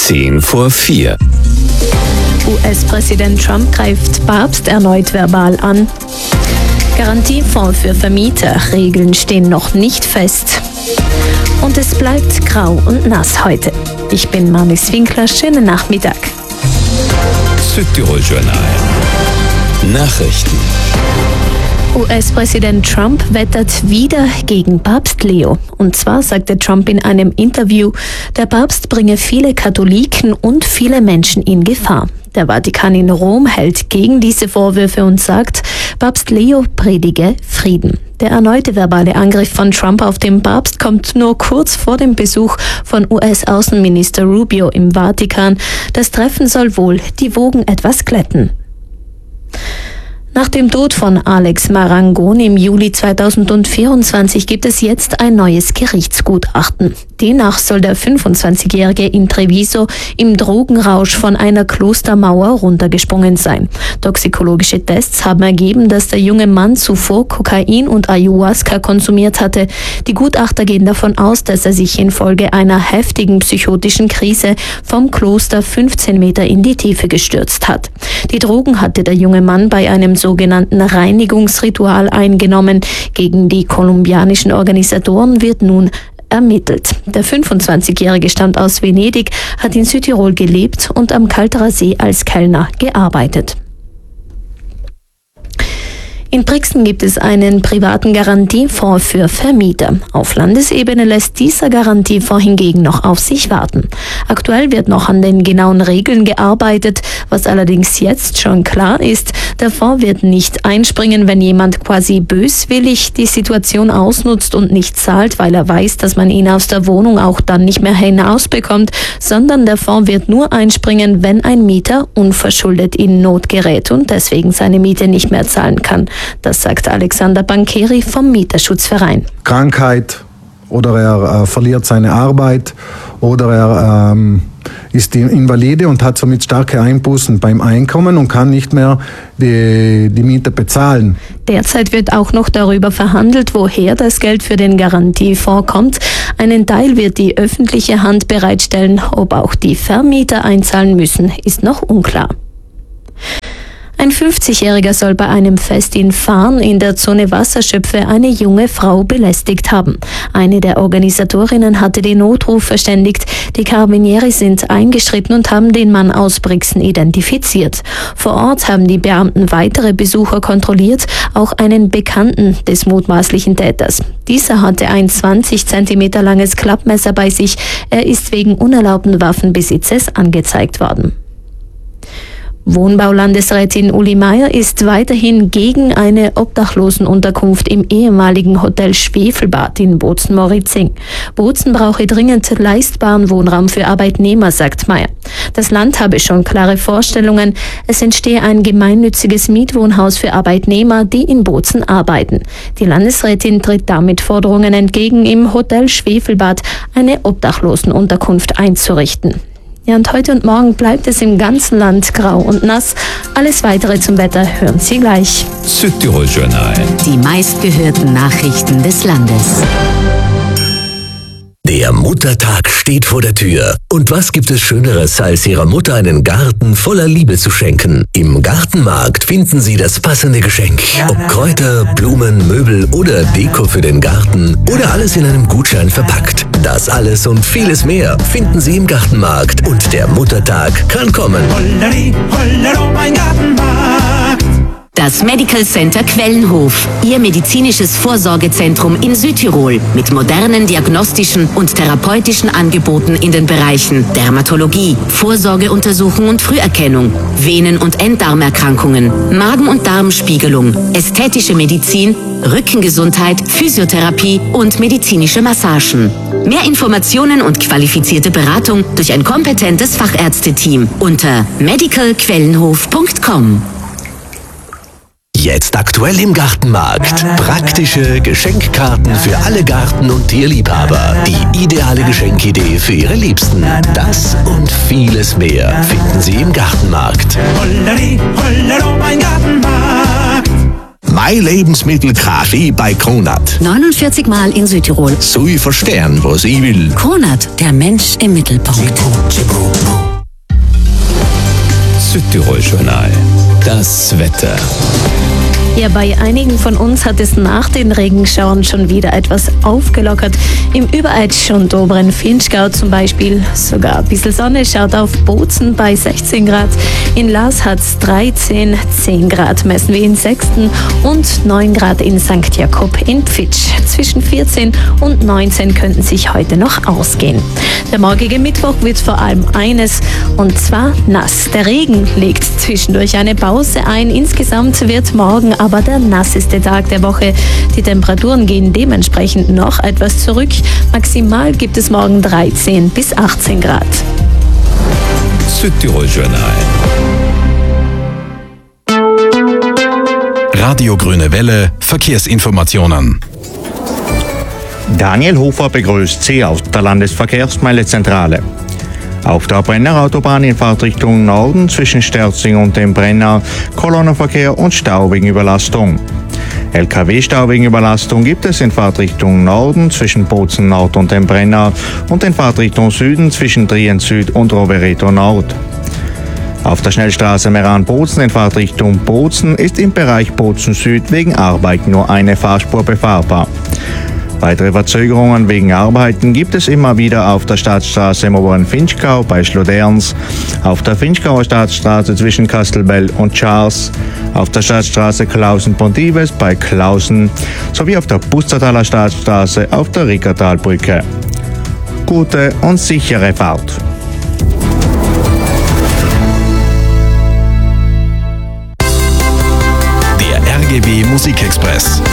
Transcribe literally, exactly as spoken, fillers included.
Zehn vor vier. U S-Präsident Trump greift Papst erneut verbal an. Garantiefonds für Vermieter. Regeln stehen noch nicht fest. Und es bleibt grau und nass heute. Ich bin Marlies Winkler. Schönen Nachmittag. Südtirol-Journal. Nachrichten. U S-Präsident Trump wettert wieder gegen Papst Leo. Und zwar sagte Trump in einem Interview, der Papst bringe viele Katholiken und viele Menschen in Gefahr. Der Vatikan in Rom hält gegen diese Vorwürfe und sagt, Papst Leo predige Frieden. Der erneute verbale Angriff von Trump auf den Papst kommt nur kurz vor dem Besuch von U S-Außenminister Rubio im Vatikan. Das Treffen soll wohl die Wogen etwas glätten. Nach dem Tod von Alex Marangoni im Juli zweitausendvierundzwanzig gibt es jetzt ein neues Gerichtsgutachten. Demnach soll der fünfundzwanzigjährige in Treviso im Drogenrausch von einer Klostermauer runtergesprungen sein. Toxikologische Tests haben ergeben, dass der junge Mann zuvor Kokain und Ayahuasca konsumiert hatte. Die Gutachter gehen davon aus, dass er sich infolge einer heftigen psychotischen Krise vom Kloster fünfzehn Meter in die Tiefe gestürzt hat. Die Drogen hatte der junge Mann bei einem sogenannten Reinigungsritual eingenommen. Gegen die kolumbianischen Organisatoren wird nun ermittelt. Der fünfundzwanzigjährige stammt aus Venedig, hat in Südtirol gelebt und am Kalterer See als Kellner gearbeitet. In Brixen gibt es einen privaten Garantiefonds für Vermieter. Auf Landesebene lässt dieser Garantiefonds hingegen noch auf sich warten. Aktuell wird noch an den genauen Regeln gearbeitet, was allerdings jetzt schon klar ist, der Fonds wird nicht einspringen, wenn jemand quasi böswillig die Situation ausnutzt und nicht zahlt, weil er weiß, dass man ihn aus der Wohnung auch dann nicht mehr hinausbekommt, sondern der Fonds wird nur einspringen, wenn ein Mieter unverschuldet in Not gerät und deswegen seine Miete nicht mehr zahlen kann. Das sagt Alexander Bancheri vom Mieterschutzverein. Krankheit oder er äh, verliert seine Arbeit oder er ähm, ist Invalide und hat somit starke Einbußen beim Einkommen und kann nicht mehr die, die Miete bezahlen. Derzeit wird auch noch darüber verhandelt, woher das Geld für den Garantiefonds kommt. Einen Teil wird die öffentliche Hand bereitstellen. Ob auch die Vermieter einzahlen müssen, ist noch unklar. Ein fünfzigjähriger soll bei einem Fest in Farn in der Zone Wasserschöpfe eine junge Frau belästigt haben. Eine der Organisatorinnen hatte den Notruf verständigt. Die Carabinieri sind eingeschritten und haben den Mann aus Brixen identifiziert. Vor Ort haben die Beamten weitere Besucher kontrolliert, auch einen Bekannten des mutmaßlichen Täters. Dieser hatte ein zwanzig Zentimeter langes Klappmesser bei sich. Er ist wegen unerlaubten Waffenbesitzes angezeigt worden. Wohnbaulandesrätin Uli Meier ist weiterhin gegen eine Obdachlosenunterkunft im ehemaligen Hotel Schwefelbad in Bozen-Moritzing. Bozen brauche dringend leistbaren Wohnraum für Arbeitnehmer, sagt Meier. Das Land habe schon klare Vorstellungen. Es entstehe ein gemeinnütziges Mietwohnhaus für Arbeitnehmer, die in Bozen arbeiten. Die Landesrätin tritt damit Forderungen entgegen, im Hotel Schwefelbad eine Obdachlosenunterkunft einzurichten. Ja, und heute und morgen bleibt es im ganzen Land grau und nass. Alles Weitere zum Wetter hören Sie gleich. Südtirol-Journal. Die meistgehörten Nachrichten des Landes. Der Muttertag steht vor der Tür. Und was gibt es Schöneres, als Ihrer Mutter einen Garten voller Liebe zu schenken? Im Gartenmarkt finden Sie das passende Geschenk. Ob Kräuter, Blumen, Möbel oder Deko für den Garten oder alles in einem Gutschein verpackt. Das alles und vieles mehr finden Sie im Gartenmarkt. Und der Muttertag kann kommen. Holleri, hollero, mein Gartenmarkt. Das Medical Center Quellenhof, Ihr medizinisches Vorsorgezentrum in Südtirol mit modernen diagnostischen und therapeutischen Angeboten in den Bereichen Dermatologie, Vorsorgeuntersuchung und Früherkennung, Venen- und Enddarmerkrankungen, Magen- und Darmspiegelung, ästhetische Medizin, Rückengesundheit, Physiotherapie und medizinische Massagen. Mehr Informationen und qualifizierte Beratung durch ein kompetentes Fachärzteteam unter medical quellenhof punkt com. Jetzt aktuell im Gartenmarkt. Praktische Geschenkkarten für alle Garten- und Tierliebhaber. Die ideale Geschenkidee für Ihre Liebsten. Das und vieles mehr finden Sie im Gartenmarkt. Holleri, hollero, mein Gartenmarkt. Mein Lebensmittel kaufe ich bei Kronat. neunundvierzig Mal in Südtirol. So ich verstehen, was ich will. Kronat, der Mensch im Mittelpunkt. Südtirol-Journal. Das Wetter. Ja, bei einigen von uns hat es nach den Regenschauern schon wieder etwas aufgelockert. Im Überetsch und oberen Vinschgau zum Beispiel sogar ein bisschen Sonne. Schaut auf Bozen bei sechzehn Grad. In Laas hat es dreizehn, zehn Grad messen wir in Sexten und neun Grad in Sankt Jakob in Pfitsch. Zwischen vierzehn und neunzehn könnten sich heute noch ausgehen. Der morgige Mittwoch wird vor allem eines, und zwar nass. Der Regen legt zwischendurch eine Pause ein. Insgesamt wird morgen aber der nasseste Tag der Woche. Die Temperaturen gehen dementsprechend noch etwas zurück. Maximal gibt es morgen dreizehn bis achtzehn Grad. Südtirol-Journal. Radio Grüne Welle, Verkehrsinformationen. Daniel Hofer begrüßt Sie aus der Landesverkehrsmeilezentrale. Auf der Brenner Autobahn in Fahrtrichtung Norden zwischen Sterzing und dem Brenner Kolonnenverkehr und Stau wegen Überlastung. L K W-Stau wegen Überlastung gibt es in Fahrtrichtung Norden zwischen Bozen Nord und dem Brenner und in Fahrtrichtung Süden zwischen Trient Süd und Rovereto Nord. Auf der Schnellstraße Meran-Bozen in Fahrtrichtung Bozen ist im Bereich Bozen Süd wegen Arbeit nur eine Fahrspur befahrbar. Weitere Verzögerungen wegen Arbeiten gibt es immer wieder auf der Staatsstraße im oberen Vinschgau bei Schloderns, auf der Vinschgauer Staatsstraße zwischen Kastelbell und Charles, auf der Staatsstraße Klausen-Pontives bei Klausen sowie auf der Pustertaler Staatsstraße auf der Rickertalbrücke. Gute und sichere Fahrt! Der R G B Musikexpress.